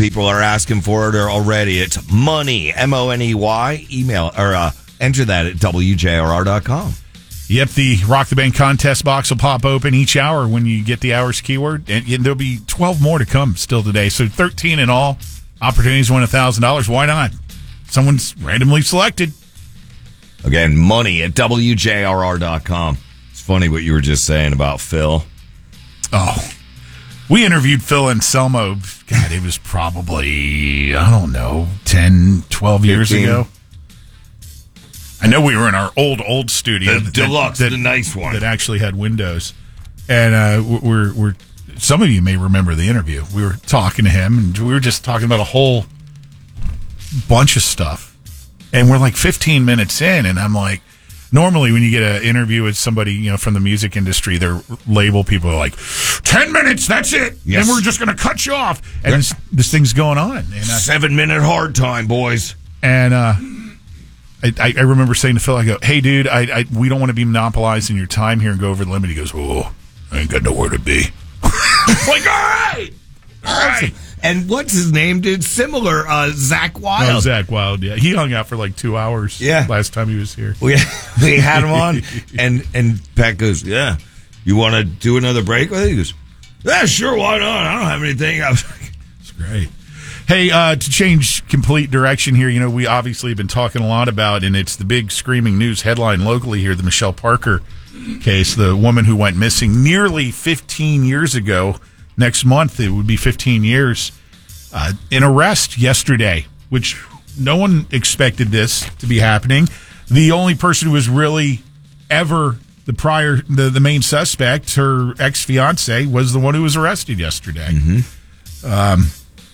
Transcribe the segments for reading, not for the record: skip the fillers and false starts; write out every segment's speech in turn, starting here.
people are asking for it already. It's money, MONEY. Email or enter that at WJRR.com. Yep, the Rock the Bank contest box will pop open each hour when you get the hours keyword, and there'll be 12 more to come still today. So 13 in all. Opportunities to win $1,000. Why not? Someone's randomly selected. Again, money at WJRR.com. It's funny what you were just saying about Phil. Oh, we interviewed Phil Anselmo. God, it was probably, 10, 12 years 15. ago. I know we were in our old studio. The deluxe, the nice one. That actually had windows. And we're some of you may remember the interview. We were talking to him, and we were just talking about a whole bunch of stuff. And we're like 15 minutes in, and I'm like, normally when you get an interview with somebody, from the music industry, their label people are like, 10 minutes, that's it. Yes. And we're just going to cut you off. And this thing's going on. And 7-minute hard time, boys. And I remember saying to Phil, I go, hey, dude, we don't want to be monopolizing your time here and go over the limit. He goes, oh, I ain't got nowhere to be. Like, all right. And what's his name, dude? Similar, Zach Wild. Oh, Zach Wild, yeah. He hung out for like 2 hours last time he was here. We had him on, and Pat goes, yeah, you want to do another break with it? He goes, yeah, sure, why not? I don't have anything. I was like, it's great. Hey, to change complete direction here, we obviously have been talking a lot about, and it's the big screaming news headline locally here, the Michelle Parker case, the woman who went missing nearly 15 years ago. Next month, it would be 15 years. An arrest yesterday, which no one expected this to be happening. The only person who was really ever the main suspect, her ex-fiance, was the one who was arrested yesterday. Mm-hmm.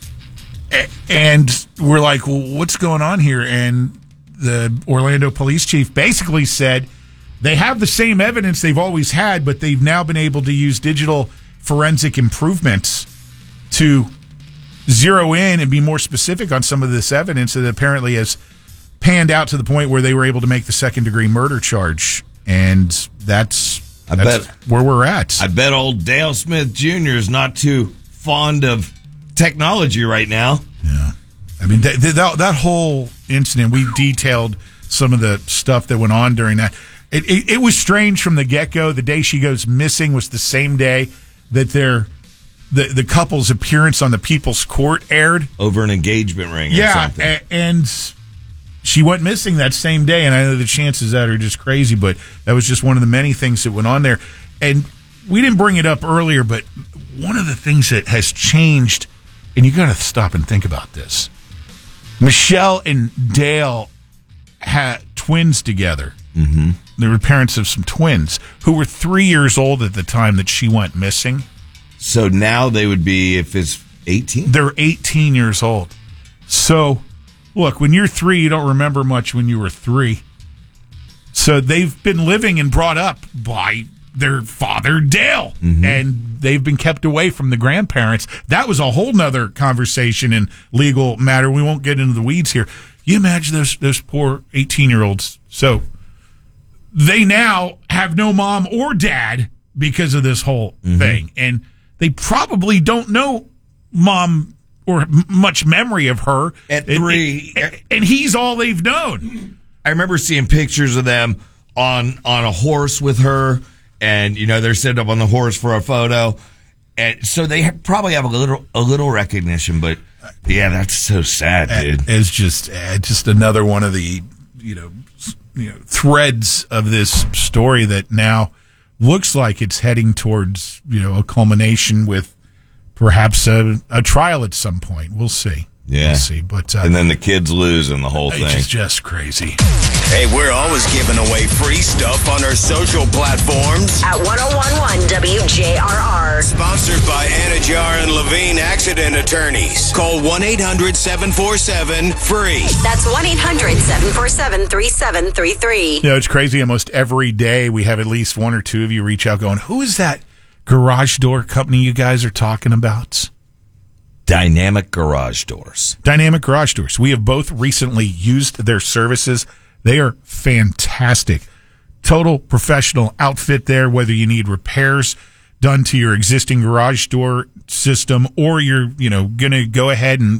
And we're like, well, what's going on here? And the Orlando police chief basically said they have the same evidence they've always had, but they've now been able to use digital forensic improvements to zero in and be more specific on some of this evidence that apparently has panned out to the point where they were able to make the second-degree murder charge. And that's where we're at. I bet old Dale Smith Jr. is not too fond of technology right now. Yeah. I mean, that whole incident, we detailed some of the stuff that went on during that. It was strange from the get-go. The day she goes missing was the same day that the couple's appearance on the People's Court aired. Over an engagement ring or something. Yeah, and she went missing that same day, and I know the chances of that are just crazy, but that was just one of the many things that went on there. And we didn't bring it up earlier, but one of the things that has changed, and you got to stop and think about this. Michelle and Dale had twins together. Mm-hmm. They were parents of some twins who were 3 years old at the time that she went missing. So now they would be, if it's 18? They're 18 years old. So, look, when you're 3, you don't remember much when you were 3. So they've been living and brought up by their father, Dale. Mm-hmm. And they've been kept away from the grandparents. That was a whole nother conversation and legal matter. We won't get into the weeds here. You imagine those poor 18-year-olds. So they now have no mom or dad because of this whole thing. And they probably don't know mom or much memory of her. At 3. And he's all they've known. I remember seeing pictures of them on a horse with her. And, they're sitting up on the horse for a photo. And so they probably have a little recognition. But, yeah, that's so sad, dude. It's just another one of the, threads of this story that now looks like it's heading towards, a culmination with perhaps a trial at some point. We'll see. Yeah. We'll see. But, and then the kids lose in the whole thing. It's just crazy. Hey, we're always giving away free stuff on our social platforms. At 1011 WJRR. Sponsored by Anajar and Levine Accident Attorneys. Call 1-800-747-FREE. That's 1-800-747-3733. It's crazy. Almost every day we have at least one or two of you reach out going, who is that garage door company you guys are talking about? Dynamic Garage Doors. Dynamic Garage Doors. We have both recently used their services. They are fantastic. Total professional outfit there, whether you need repairs done to your existing garage door system or you're, going to go ahead and